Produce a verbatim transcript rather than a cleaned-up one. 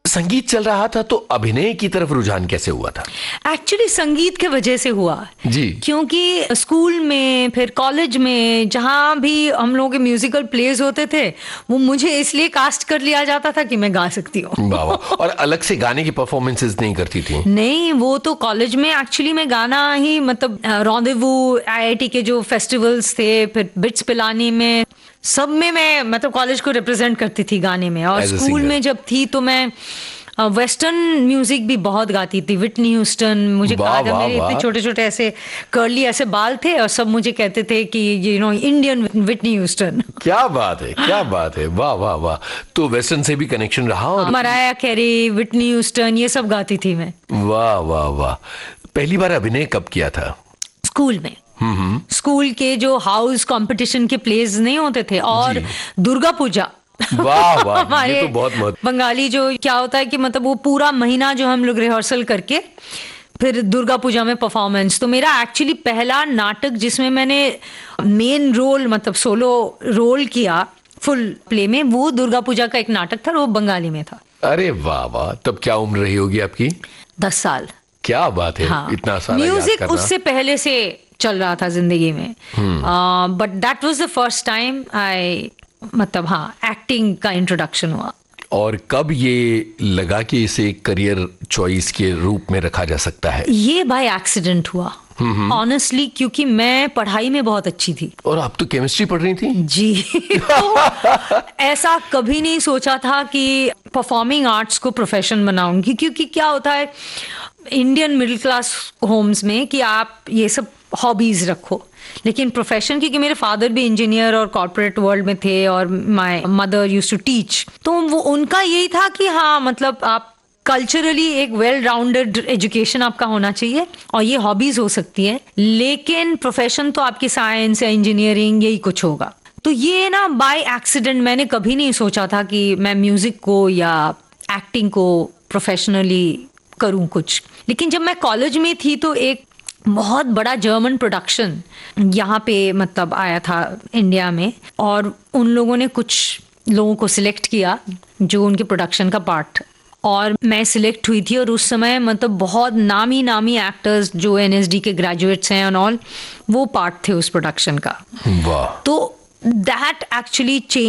संगीत चल रहा था तो अभिनय की तरफ रुझान कैसे हुआ था? एक्चुअली संगीत के वजह से हुआ जी, क्योंकि स्कूल में फिर कॉलेज में जहाँ भी हम लोगों के म्यूजिकल प्लेज होते थे वो मुझे इसलिए कास्ट कर लिया जाता था कि मैं गा सकती हूँ। और अलग से गाने की परफॉर्मेंसेस नहीं करती थी? नहीं, वो तो कॉलेज में एक्चुअली मैं गाना ही मतलब रॉन्डेवू आईआईटी के जो फेस्टिवल्स थे फिर बिट्स पिलानी में सब में मैं मतलब कॉलेज को रिप्रेजेंट करती थी गाने में। और स्कूल में जब थी तो मैं वेस्टर्न म्यूजिक भी बहुत गाती थी, विटनी ह्यूस्टन। मुझे कहा था, मेरे इतने छोटे छोटे ऐसे कर्ली ऐसे बाल थे और सब मुझे कहते थे कि you know Indian Whitney Houston. क्या बात है, क्या बात है, वाह वाह वाह। तो वेस्टर्न से भी कनेक्शन रहा? और मराया कैरी, विटनी ह्यूस्टन ये सब गाती थी मैं। वाह वाह वाह। पहली बार अभिनय कब किया था? स्कूल में। स्कूल के जो हाउस कंपटीशन के प्लेज नहीं होते थे और दुर्गा पूजा। वाह वाह, हमारे ये तो बहुत महत्व। बंगाली जो क्या होता है कि मतलब वो पूरा महीना जो हम लोग रिहर्सल करके फिर दुर्गा पूजा में परफॉर्मेंस। तो मेरा एक्चुअली पहला नाटक जिसमें मैंने मेन रोल मतलब सोलो रोल किया फुल प्ले में, वो दुर्गा पूजा का एक नाटक था, वो बंगाली में था। अरे वाह वाह। तब क्या उम्र रही होगी आपकी? दस साल। क्या बात है। हाँ। इतना सारा म्यूजिक उससे पहले से चल रहा था जिंदगी में, but that was the first time I मतलब हाँ एक्टिंग का इंट्रोडक्शन हुआ। और कब ये लगा कि इसे करियर चॉइस के रूप में रखा जा सकता है? ये बाय एक्सीडेंट हुआ ऑनेस्टली, क्योंकि मैं पढ़ाई में बहुत अच्छी थी। और आप तो केमिस्ट्री पढ़ रही थी? जी। तो ऐसा कभी नहीं सोचा था कि परफॉर्मिंग आर्ट्स को प्रोफेशन बनाऊंगी, क्योंकि क्या होता है इंडियन मिडिल क्लास होम्स में कि आप ये सब हॉबीज रखो, लेकिन प्रोफेशन, क्योंकि मेरे फादर भी इंजीनियर और कॉर्पोरेट वर्ल्ड में थे और my mother used to teach, तो वो उनका यही था कि हाँ मतलब आप कल्चरली एक वेल राउंडेड एजुकेशन आपका होना चाहिए और ये हॉबीज हो सकती है, लेकिन प्रोफेशन तो आपकी साइंस या इंजीनियरिंग यही कुछ होगा। तो ये ना बाय एक्सीडेंट, मैंने कभी नहीं सोचा था कि मैं म्यूजिक को या एक्टिंग को प्रोफेशनली करूं कुछ। लेकिन जब मैं कॉलेज में थी तो एक बहुत बड़ा जर्मन प्रोडक्शन यहाँ पे मतलब आया था इंडिया में, और उन लोगों ने कुछ लोगों को सिलेक्ट किया जो उनके प्रोडक्शन का पार्ट, और मैं सिलेक्ट हुई थी। और उस समय मतलब बहुत नामी नामी एक्टर्स जो एनएसडी के ग्रेजुएट्स हैं एंड ऑल, वो पार्ट थे उस प्रोडक्शन का। वाह। तो दैट एक्चुअली चेंज